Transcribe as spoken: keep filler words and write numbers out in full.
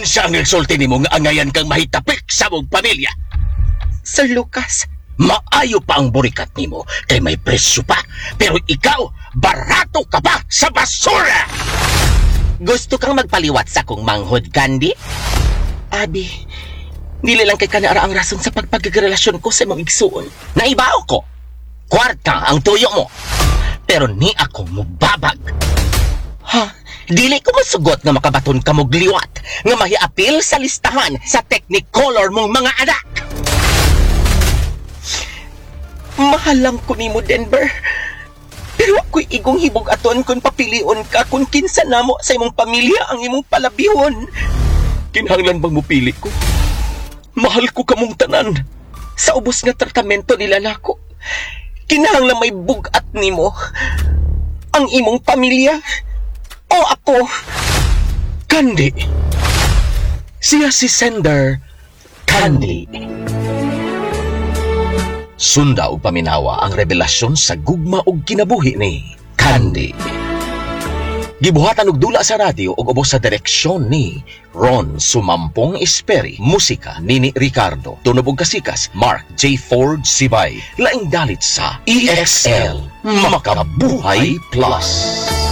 Kinsa ang nagsulti nimo nga angayan kang mahitapik sa mong pamilya? Sir Lucas, Maayo pa ang burikat nimo kay may presyo pa. Pero ikaw, barato ka pa sa basura! gusto kang magpaliwat sa kong manghod, Candy? Abi, dili lang kay kanara ang rason sa pagpagrelasyon ko sa imong igsuon. Naibaw ko, kwarta ang tuyo mo. Pero ni ako mubabag. Ha? Dili ko masugot nga makabaton ka mog liwat nga mahiapil sa listahan sa Technicolor mong mga anak. Mahal lang ko nimo, Denver. Pero ako'y igong hibog aton kung papilion ka kung kinsa namo sa imong pamilya ang imong palabihon. Kinahanglan bang mupili ko? Mahal ko kamong tanan. Sa ubos nga tratamento nila nako, kinahanglan may bugat nimo. Ang imong pamilya o ako. Candy. Siya si Sender Candy. Sunda og paminawa ang revelasyon sa gugma og kinabuhi ni Candy. Gibuhatan og dula sa radyo og ubos sa direksyon ni Ron Sumampong Esperi, musika Nini Ricardo, tunog og kasikas Mark J. Ford Sibay, laing dalit sa E X L Makabuhay Plus.